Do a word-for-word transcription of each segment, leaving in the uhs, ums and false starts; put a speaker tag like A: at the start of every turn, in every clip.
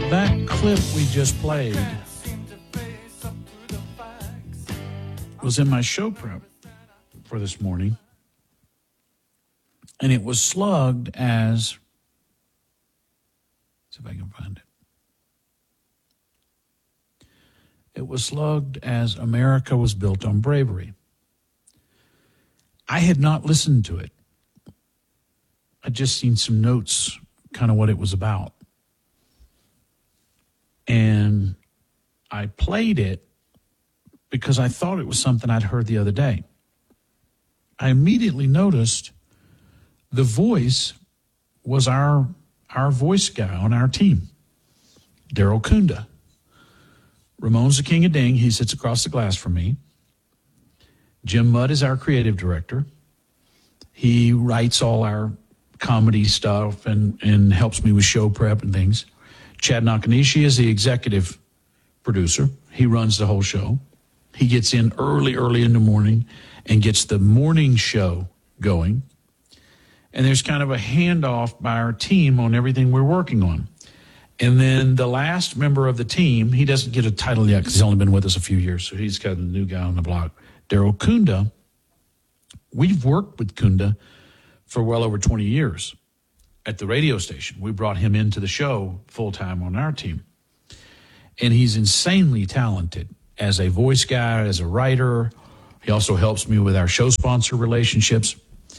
A: That clip we just played was in my show prep for this morning, and it was slugged as, let's see if I can find it. It was slugged as America was built on bravery. I had not listened to it. I'd just seen some notes, kind of what it was about. And I played it because I thought it was something I'd heard the other day. I immediately noticed the voice was our our voice guy on our team, Daryl Kunda. Ramon's the king of ding. He sits across the glass from me. Jim Mudd is our creative director. He writes all our comedy stuff and, and helps me with show prep and things. Chad Nakanishi is the executive producer. He runs the whole show. He gets in early, early in the morning and gets the morning show going. And there's kind of a handoff by our team on everything we're working on. And then the last member of the team, he doesn't get a title yet because he's only been with us a few years, so he's kind of the new guy on the block. Daryl Kunda, we've worked with Kunda for well over twenty years at the radio station. We brought him into the show full-time on our team. And he's insanely talented as a voice guy, as a writer. He also helps me with our show sponsor relationships.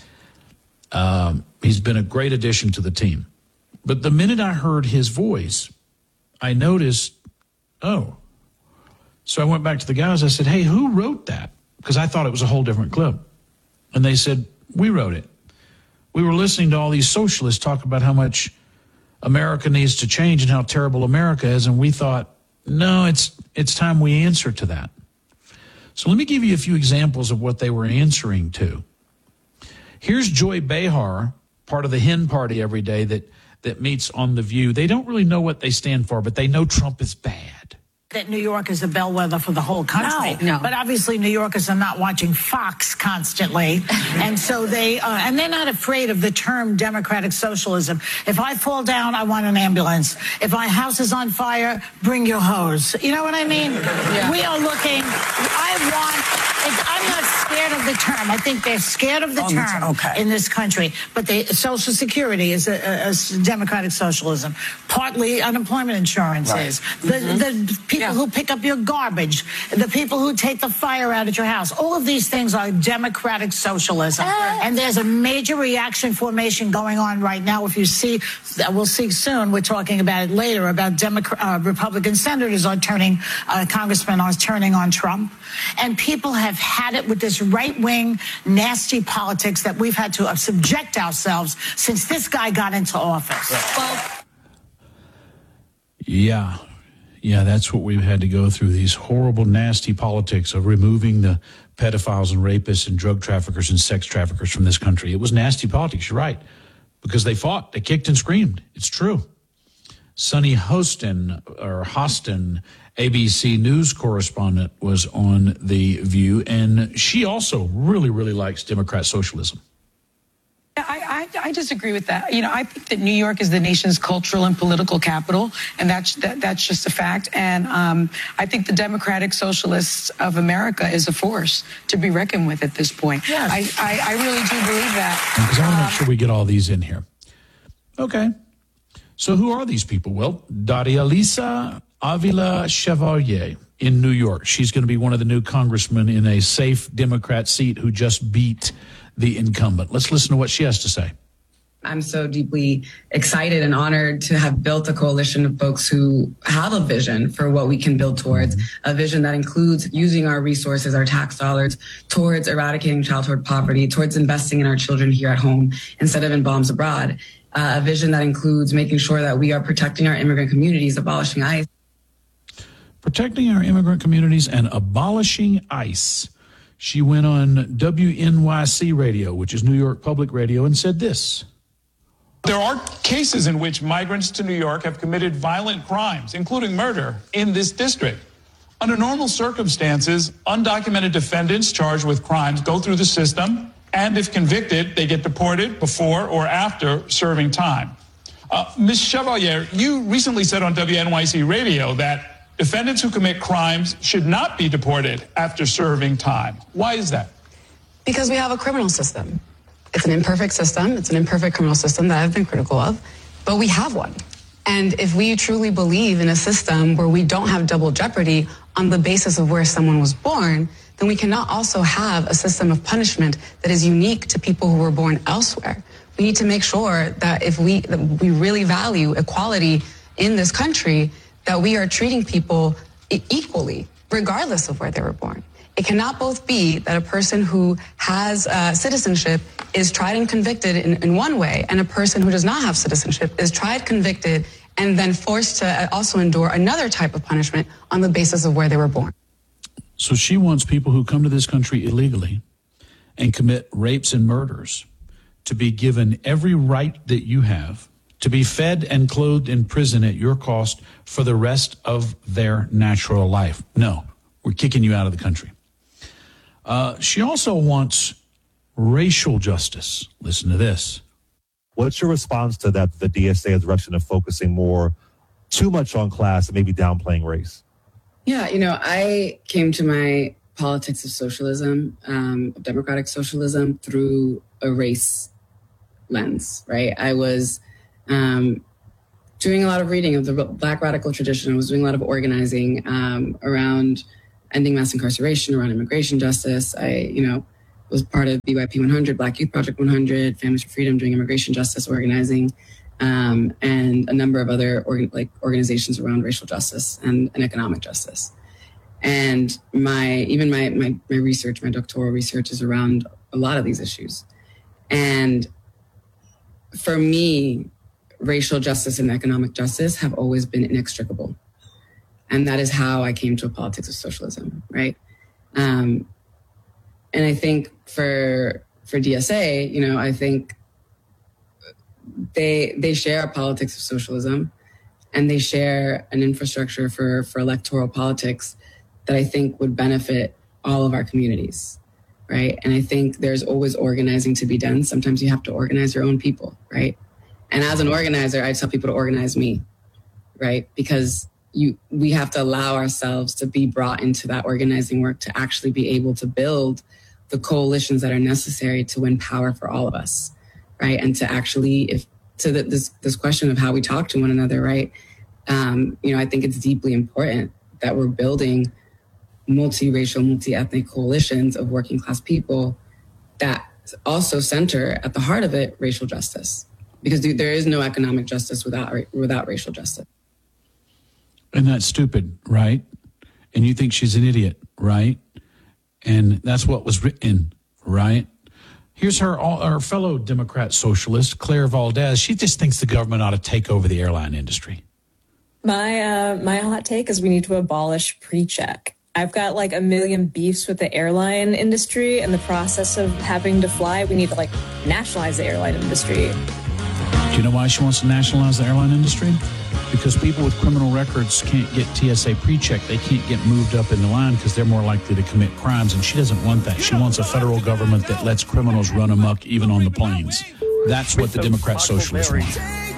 A: Um, he's been a great addition to the team. But the minute I heard his voice, I noticed, oh. So I went back to the guys. I said, hey, who wrote that? Because I thought it was a whole different clip. And they said, we wrote it. We were listening to all these socialists talk about how much America needs to change and how terrible America is, and we thought, no, it's it's time we answer to that. So let me give you a few examples of what they were answering to. Here's Joy Behar, part of the hen party every day that, that meets on The View. They don't really know what they stand for, but they know Trump is bad.
B: That New York is a bellwether for the whole country.
C: No, no.
B: But obviously New Yorkers are not watching Fox constantly. And so they, uh, and they're not afraid of the term democratic socialism. If I fall down, I want an ambulance. If my house is on fire, bring your hose. You know what I mean? Yeah. We are looking, I want, I'm not scared of the term. I think they're scared of the
C: oh,
B: term
C: okay.
B: in this country. But the Social Security is a, a, a democratic socialism. Partly unemployment insurance
C: right.
B: is. The, mm-hmm. the people yeah. who pick up your garbage, the people who take the fire out at your house. All of these things are democratic socialism. Uh, and there's a major reaction formation going on right now. If you see, we'll see soon, we're talking about it later, about Democrat, uh, Republican senators are turning, uh, congressmen are turning on Trump. And people have had it with this right-wing, nasty politics that we've had to uh, subject ourselves since this guy got into office.
C: Right. Well,
A: yeah. Yeah, that's what we've had to go through, these horrible, nasty politics of removing the pedophiles and rapists and drug traffickers and sex traffickers from this country. It was nasty politics, you're right, because they fought, they kicked and screamed. It's true. Sunny Hostin, or Hostin, A B C News correspondent, was on The View, and she also really, really likes Democrat socialism.
D: I, I, I disagree with that. You know, I think that New York is the nation's cultural and political capital, and that's that, that's just a fact. And um, I think the Democratic Socialists of America is a force to be reckoned with at this point.
B: Yes.
D: I, I, I really do believe that.
A: Because I want to make sure we get all these in here. Okay. So who are these people? Well, Darialisa Avila Chevalier in New York. She's going to be one of the new congressmen in a safe Democrat seat who just beat the incumbent. Let's listen to what she has to say.
E: I'm so deeply excited and honored to have built a coalition of folks who have a vision for what we can build towards, a vision that includes using our resources, our tax dollars, towards eradicating childhood poverty, towards investing in our children here at home instead of in bombs abroad, uh, a vision that includes making sure that we are protecting our immigrant communities, abolishing ICE.
A: Protecting our immigrant communities and abolishing ICE. She went on W N Y C radio, which is New York Public Radio, and said this.
F: There are cases in which migrants to New York have committed violent crimes, including murder, in this district. Under normal circumstances, undocumented defendants charged with crimes go through the system, and if convicted, they get deported before or after serving time. Uh, Miz Chevalier, you recently said on W N Y C radio that defendants who commit crimes should not be deported after serving time. Why is that?
E: Because we have a criminal system. It's an imperfect system. It's an imperfect criminal system that I've been critical of, but we have one. And if we truly believe in a system where we don't have double jeopardy on the basis of where someone was born, then we cannot also have a system of punishment that is unique to people who were born elsewhere. We need to make sure that if we that we really value equality in this country, that we are treating people equally, regardless of where they were born. It cannot both be that a person who has uh, citizenship is tried and convicted in, in one way, and a person who does not have citizenship is tried, convicted, and then forced to also endure another type of punishment on the basis of where they were born.
A: So she wants people who come to this country illegally and commit rapes and murders to be given every right that you have, to be fed and clothed in prison at your cost for the rest of their natural life. No, we're kicking you out of the country. Uh, she also wants racial justice. Listen to this.
C: What's your response to that, the D S A's direction of focusing more, too much on class and maybe downplaying race?
E: Yeah, you know, I came to my politics of socialism, um, democratic socialism, through a race lens, right? I was um, doing a lot of reading of the Black radical tradition. I was doing a lot of organizing um, around ending mass incarceration, around immigration justice. I, you know, was part of B Y P one hundred, Black Youth Project one hundred, Families for Freedom, doing immigration justice organizing, um, and a number of other organ- like organizations around racial justice and, and economic justice. And my even my, my my research, my doctoral research, is around a lot of these issues. And for me, racial justice and economic justice have always been inextricable. And that is how I came to a politics of socialism, right? Um, and I think for for D S A, you know, I think they they share a politics of socialism, and they share an infrastructure for for electoral politics that I think would benefit all of our communities, right? And I think there's always organizing to be done. Sometimes you have to organize your own people, right? And as an organizer, I tell people to organize me, right? Because you, we have to allow ourselves to be brought into that organizing work to actually be able to build the coalitions that are necessary to win power for all of us, right? And to actually, if to the, this this question of how we talk to one another, right? Um, you know, I think it's deeply important that we're building multiracial, multi-ethnic coalitions of working class people that also center at the heart of it racial justice, because there is no economic justice without without racial justice.
A: And that's stupid, right? And you think she's an idiot, right? And that's what was written, right? Here's her, our fellow Democrat socialist, Claire Valdez. She just thinks the government ought to take over the airline industry.
G: My uh, my hot take is we need to abolish pre-check. I've got like a million beefs with the airline industry and the process of having to fly. We need to like nationalize the airline industry.
A: Do you know why she wants to nationalize the airline industry? Because people with criminal records can't get T S A pre-check. They can't get moved up in the line because they're more likely to commit crimes. And she doesn't want that. She wants a federal government that lets criminals run amok even on the planes. That's what the Democrat socialists want.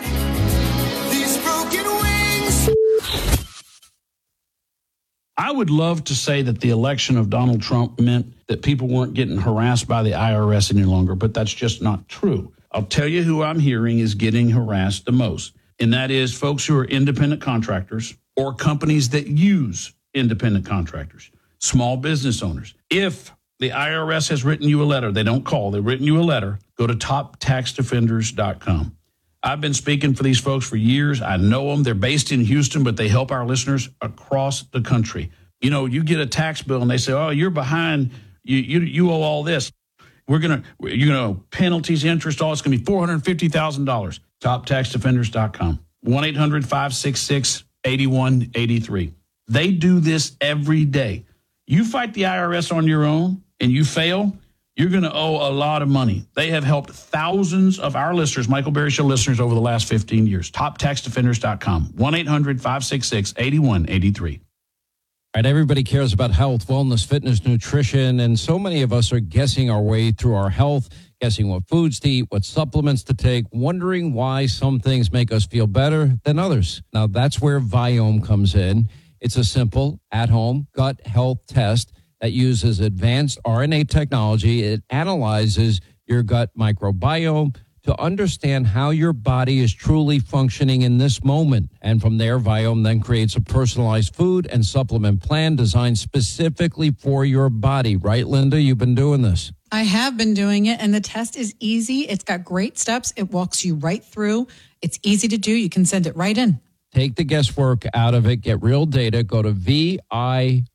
A: I would love to say that the election of Donald Trump meant that people weren't getting harassed by the I R S any longer, but that's just not true. I'll tell you who I'm hearing is getting harassed the most, and that is folks who are independent contractors or companies that use independent contractors, small business owners. If the I R S has written you a letter, they don't call, they've written you a letter, go to top tax defenders dot com. I've been speaking for these folks for years. I know them. They're based in Houston, but they help our listeners across the country. You know, you get a tax bill and they say, oh, you're behind. You you, you owe all this. We're going to, you know, penalties, interest, all. It's going to be four hundred fifty thousand dollars. top tax defenders dot com. one eight hundred five six six eight one eight three. They do this every day. You fight the I R S on your own and you fail, you're going to owe a lot of money. They have helped thousands of our listeners, Michael Berry Show listeners, over the last fifteen years. top tax defenders dot com. one eight hundred five six six eight one eight three.
H: Right, everybody cares about health, wellness, fitness, nutrition, and so many of us are guessing our way through our health, guessing what foods to eat, what supplements to take, wondering why some things make us feel better than others. Now, that's where Viome comes in. It's a simple, at-home gut health test that uses advanced R N A technology. It analyzes your gut microbiome to understand how your body is truly functioning in this moment. And from there, Viome then creates a personalized food and supplement plan designed specifically for your body. Right, Linda? You've been doing this.
I: I have been doing it, and the test is easy. It's got great steps. It walks you right through. It's easy to do. You can send it right in.
H: Take the guesswork out of it. Get real data. Go to V-I-O-M-E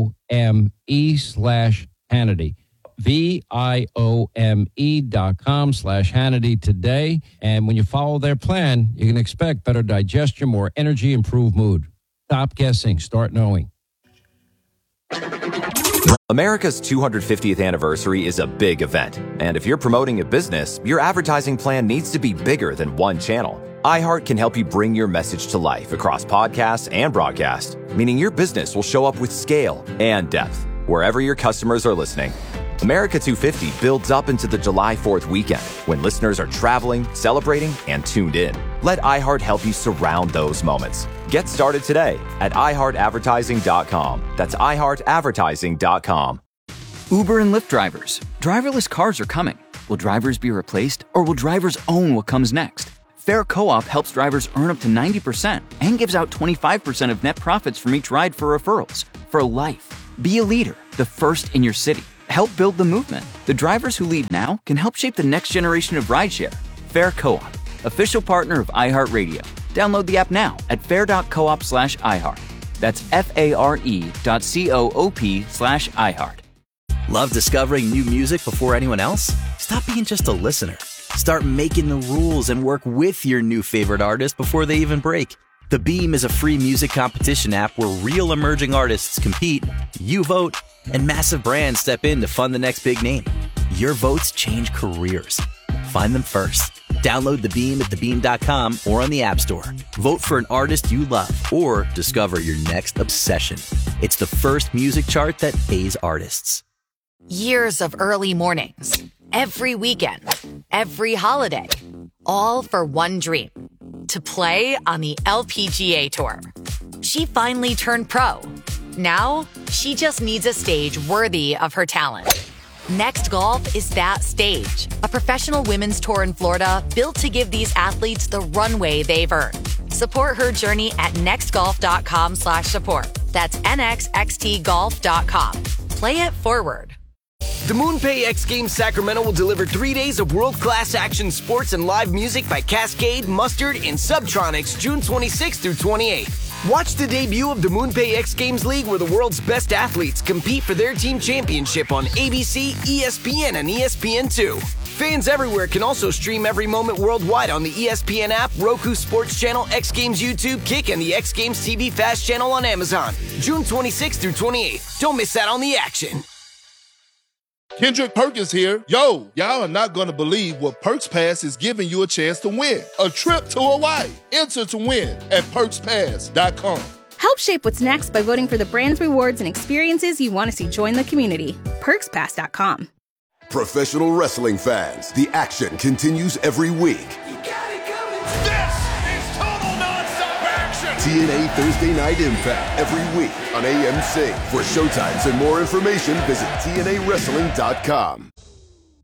H: slash Hannity. V-I-O-M-E dot com slash Hannity today. And when you follow their plan, you can expect better digestion, more energy, improved mood. Stop guessing. Start knowing.
J: America's two hundred fiftieth anniversary is a big event. And if you're promoting a business, your advertising plan needs to be bigger than one channel. iHeart can help you bring your message to life across podcasts and broadcast, meaning your business will show up with scale and depth wherever your customers are listening. America two fifty builds up into the July fourth weekend when listeners are traveling, celebrating, and tuned in. Let iHeart help you surround those moments. Get started today at i heart advertising dot com. That's i heart advertising dot com.
K: Uber and Lyft drivers. Driverless cars are coming. Will drivers be replaced, or will drivers own what comes next? Fair Co-op helps drivers earn up to ninety percent and gives out twenty-five percent of net profits from each ride for referrals. For life. Be a leader, the first in your city. Help build the movement. The drivers who lead now can help shape the next generation of rideshare. Fair Co-op, official partner of iHeartRadio. Download the app now at fair.coop slash iHeart. That's F-A-R-E dot C-O-O-P slash iHeart.
L: Love discovering new music before anyone else? Stop being just a listener. Start making the rules and work with your new favorite artist before they even break. The Beam is a free music competition app where real emerging artists compete, you vote, and massive brands step in to fund the next big name. Your votes change careers. Find them first. Download The Beam at the beam dot com or on the App Store. Vote for an artist you love or discover your next obsession. It's the first music chart that pays artists.
M: Years of early mornings, every weekend, every holiday, all for one dream, to play on the L P G A Tour. She finally turned pro. Now, she just needs a stage worthy of her talent. Next Golf is that stage, a professional women's tour in Florida built to give these athletes the runway they've earned. Support her journey at nextgolf.com slash support. That's N X X T golf dot com. Play it forward.
N: The MoonPay X Games Sacramento will deliver three days of world-class action sports and live music by Cascade, Mustard, and Subtronics June twenty-sixth through twenty-eighth. Watch the debut of the MoonPay X Games League where the world's best athletes compete for their team championship on A B C, E S P N, and E S P N two. Fans everywhere can also stream every moment worldwide on the E S P N app, Roku Sports Channel, X Games YouTube, Kick, and the X Games T V Fast Channel on Amazon. June twenty-sixth through twenty-eighth. Don't miss out on the action.
O: Kendrick Perkins here. Yo, y'all are not going to believe what Perks Pass is giving you a chance to win. A trip to Hawaii. Enter to win at perks pass dot com.
P: Help shape what's next by voting for the brands, rewards, and experiences you want to see join the community. perks pass dot com.
Q: Professional wrestling fans, the action continues every week.
R: You got it coming. This is total nonstop action.
Q: T N A Thursday Night Impact every week on A M C. For showtimes and more information, visit T N A wrestling dot com.